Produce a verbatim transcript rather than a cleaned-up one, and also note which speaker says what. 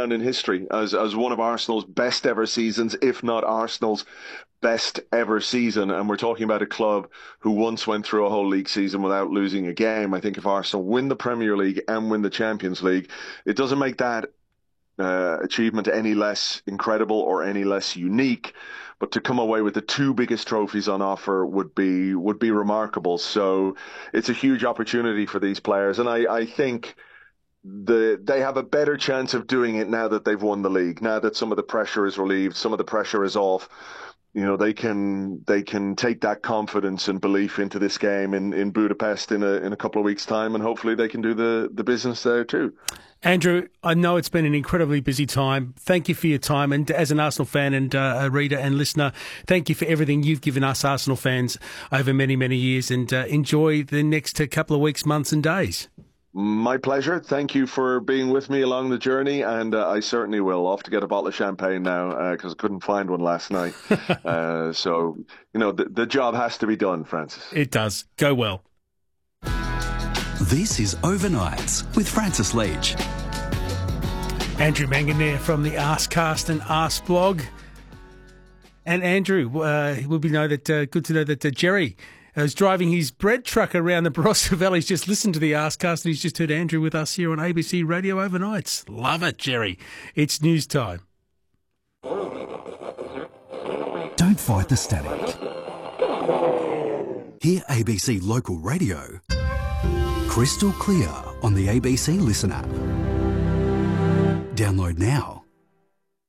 Speaker 1: down in history as, as one of Arsenal's best ever seasons, if not Arsenal's best ever season. And we're talking about a club who once went through a whole league season without losing a game. I think if Arsenal win the Premier League and win the Champions League, it doesn't make that uh, achievement any less incredible or any less unique. But to come away with the two biggest trophies on offer would be would be remarkable. So it's a huge opportunity for these players. And I, I think the they have a better chance of doing it now that they've won the league, now that some of the pressure is relieved, some of the pressure is off. You know, they can they can take that confidence and belief into this game in, in Budapest in a in a couple of weeks' time, and hopefully they can do the, the business there too.
Speaker 2: Andrew, I know it's been an incredibly busy time. Thank you for your time, and as an Arsenal fan and uh, a reader and listener, thank you for everything you've given us Arsenal fans over many, many years, and uh, enjoy the next couple of weeks, months and days.
Speaker 1: My pleasure. Thank you for being with me along the journey, and uh, I certainly will. Off to get a bottle of champagne now because uh, I couldn't find one last night. uh, so, you know, the, the job has to be done, Francis.
Speaker 2: It does. Go well.
Speaker 3: This is Overnights with Francis Leach.
Speaker 2: Andrew Mangan there from the Arscast and Arse blog. And Andrew, uh, it would be know that uh, good to know that uh, Jerry was driving his bread truck around the Barossa Valley. He's just listened to the Arscast and he's just heard Andrew with us here on A B C Radio Overnights. Love it, Jerry. It's news time.
Speaker 3: Don't fight the static. Hear A B C Local Radio crystal clear on the A B C Listen app. Download now.